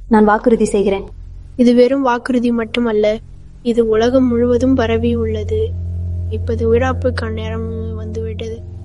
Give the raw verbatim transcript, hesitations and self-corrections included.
நான் வாக்குறுதி செய்கிறேன். இது வெறும் வாக்குறுதி மட்டுமல்ல, இது உலகம் முழுவதும் பரவி உள்ளது. இப்போது விழாப்புக்கான நேரம் வந்துவிட்டது.